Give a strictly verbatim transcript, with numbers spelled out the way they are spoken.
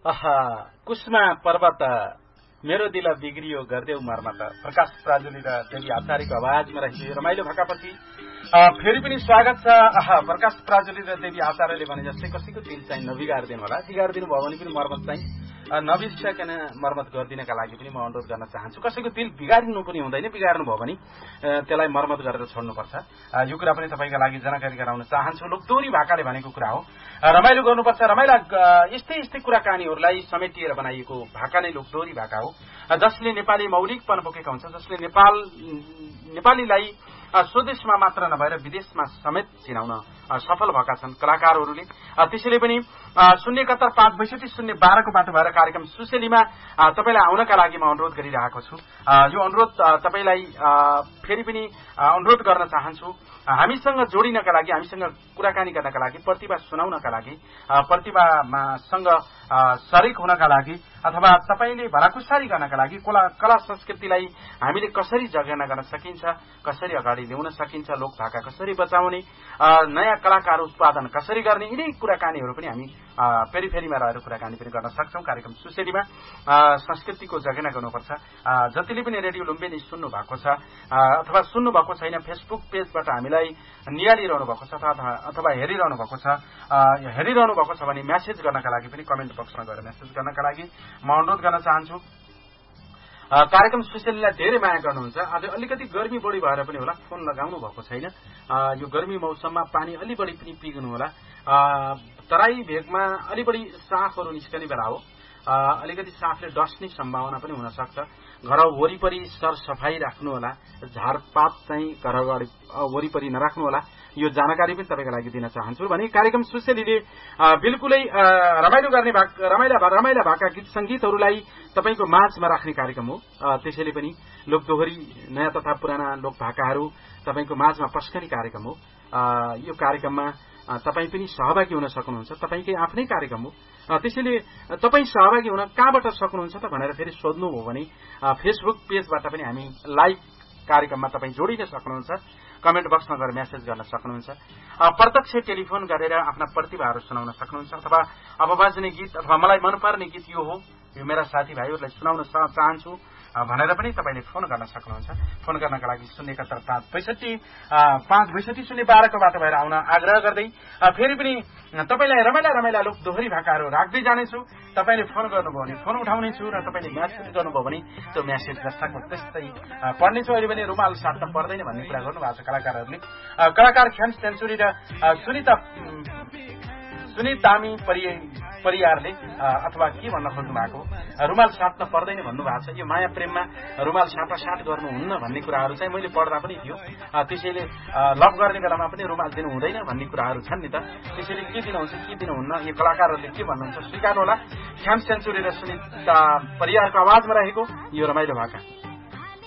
आहा कुष्मा पर्वत मेरो दिल बिग्रियो गर्देऊ मर्मत प्रकाश प्राजुली र देवी आचार्यको आवाजमा रहेको रमाइलो भाकापछि फेरि पनि स्वागत छ। आहा प्रकाश प्राजुली र देवी आचार्यले भने जस्तै कसैको दिल चाहिँ नबिगारिदिनु होला, बिगारिदिनु भयो भने पनि मर्मत चाहिँ नबिर्सिकन मर्मत गरिदिनका लागि पनि म अनुरोध गर्न चाहन्छु। कसैको दिल बिगारिनु पनि हुँदैन, बिगार्नु भयो भने त्यसलाई मर्मत गरेर छोड्नुपर्छ। यो कुरा पनि तपाईँका लागि जानकारी गराउन चाहन्छु। लोकदोहोरी भाकाले भनेको कुरा हो, रमाइलो गर्नुपर्छ। रमाइला यस्तै यस्तै कुराकानीहरूलाई समेटिएर बनाइएको भाका नै लोकदोहोरी भाका हो, जसले नेपाली मौलिकपन बोकेका हुन्छ, जसले नेपाल नेपालीलाई स्वदेशमा मात्र नभएर विदेशमा समेत चिनाउन सफल भएका छन् कलाकारहरूले। त्यसैले पनि शून्य एकहत्तर पाँच बैसठी शून्य बाह्रको बाटो भएर कार्यक्रम सुसेलीमा तपाईँलाई आउनका लागि म अनुरोध गरिरहेको छु। यो अनुरोध तपाईँलाई फेरि पनि अनुरोध गर्न चाहन्छु। हामीसँग जोडिनका लागि, हामीसँग कुराकानी गर्नका लागि, प्रतिभा सुनाउनका लागि, प्रतिभासँग शरीक हुनका लागि अथवा तपाईँले भलाकुसारी गर्नका लागि कला कला संस्कृतिलाई हामीले कसरी जगेर्ना गर्न सकिन्छ, कसरी अगाडि ल्याउन सकिन्छ, लोकभाका कसरी बचाउने, नयाँ कलाकार उत्पादन कसरी गर्ने, यिनै कुराकानीहरू पनि हामी फेरि फेरिमा रहेर कुराकानी पनि गर्न सक्छौँ। कार्यक्रम सुसेलीमा संस्कृतिको जगेर्ना गर्नुपर्छ। जतिले पनि रेडियो लुम्बिनी सुन्नु भएको छ अथवा सुन्नु भएको छैन, फेसबुक पेजबाट हामीलाई निहालिरहनु भएको छ अथवा हेरिरहनु भएको छ, हेरिरहनु भएको छ भने म्यासेज गर्नका लागि पनि कमेन्ट बक्समा गएर म्यासेज गर्नका लागि म अनुरोध गर्न चाहन्छु। कार्यक्रम सुसेलीलाई धेरै माया गर्नुहुन्छ। आज अलिकति गर्मी बढी भएर पनि होला फोन लगाउनु भएको छैन। यो गर्मी मौसममा पानी अलि बढी पनि पिग्नु होला। तराई भेगमा अलि बढी साफहरू निस्कने बेला हो, अलिकति साफले डस्ने सम्भावना पनि हुन सक्छ। घर वरिपरि सरसफाई राख्नु होला, झारपात चाहिँ घर अगाडि वरिपरि नराख्नु होला। यो जानकारी पनि तपाईँको लागि दिन चाहन्छु। भने कार्यक्रम सुसेलीले बिल्कुलै रमाइलो गर्ने रमाइला रमाइला भएका गीत सङ्गीतहरूलाई तपाईँको माझमा राख्ने कार्यक्रम हो। त्यसैले पनि लोकदोहोरी नयाँ तथा पुराना लोकभाकाहरू तपाईँको माझमा पस्कने कार्यक्रम हो। यो कार्यक्रममा तपाईँ पनि सहभागी हुन सक्नुहुन्छ, तपाईँकै आफ्नै कार्यक्रम हो। त्यसैले तपाईँ सहभागी हुन कहाँबाट सक्नुहुन्छ त भनेर फेरि सोध्नुभयो भने फेसबुक पेजबाट पनि हामी लाइभ कार्यक्रममा तपाईँ जोडिन सक्नुहुन्छ, कमेन्ट बक्समा गएर म्यासेज गर्न सक्नुहुन्छ, प्रत्यक्ष टेलिफोन गरेर आफ्ना प्रतिभाहरू सुनाउन सक्नुहुन्छ, अथवा अब बाज्ने गीत अथवा मलाई मनपर्ने गीत यो हो, यो मेरा साथीभाइहरूलाई सुनाउन चाहन्छु भनेर पनि तपाईँले फोन गर्न सक्नुहुन्छ। फोन गर्नका लागि शून्य एकहत्तर पाँच बैसठी पाँच बैसठी शून्य बाह्रको बाटो भएर आउन आग्रह गर्दै फेरि पनि तपाईँलाई रमाइला रमाइला लोक दोहोरी भाकाहरू राख्दै जानेछु। तपाईँले फोन गर्नुभयो भने फोन उठाउनेछु र तपाईँले म्यासेज गर्नुभयो भने त्यो म्यासेज जस्ताको त्यस्तै पढ्नेछु। अहिले पनि रुमाल साट्न पर्दैन भन्ने कुरा गर्नुभएको छ कलाकारहरूले। कलाकार ख्याम सेन्चुरी र सुनिता सुनितामी परियारले अथवा के भन्न खोज्नु भएको, रुमाल साट्न पर्दैन भन्नुभएको छ। यो माया प्रेममा रुमाल साटासाट गर्नुहुन्न भन्ने कुराहरू चाहिँ मैले पढ्दा पनि थियो। त्यसैले लभ गर्ने बेलामा पनि रुमाल दिनु हुँदैन भन्ने कुराहरू छन् नि त। त्यसैले के दिनुहुन्छ के दिनुहुन्न, यो कलाकारहरूले के भन्नुहुन्छ स्वीकार होला। ख्याम सेन्चुरी र सुनिता परियारको आवाजमा रहेको यो रमाइलो भाका।